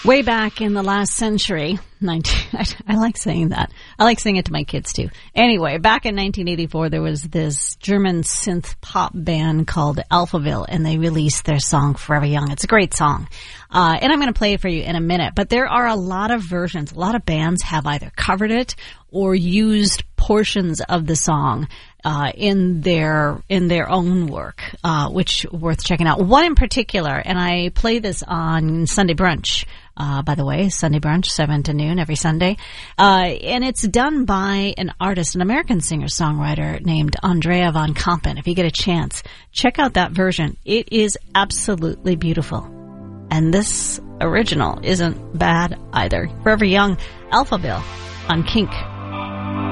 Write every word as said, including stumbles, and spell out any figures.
Way back in the last century, nineteen, I, I like saying that. I like saying it to my kids too. Anyway, back in nineteen eighty-four, there was this German synth pop band called Alphaville, and they released their song Forever Young. It's a great song. Uh, and I'm going to play it for you in a minute, but there are a lot of versions. A lot of bands have either covered it or used portions of the song uh, in their in their own work, uh, which worth checking out. One in particular, and I play this on Sunday Brunch. Uh, by the way, Sunday Brunch, seven to noon every Sunday. Uh, and it's done by an artist, an American singer-songwriter named Andrea von Kampen. If you get a chance, check out that version. It is absolutely beautiful. And this original isn't bad either. Forever Young, Alphaville on Kink